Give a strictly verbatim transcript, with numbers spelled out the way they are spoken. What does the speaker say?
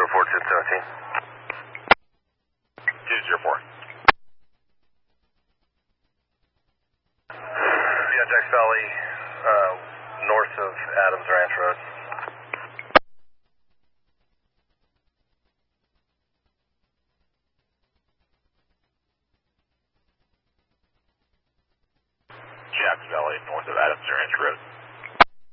four ten seventeen. two zero four. Yeah, Jax Valley, uh, north of Adams Ranch Road. Jax Valley, north of Adams Ranch Road.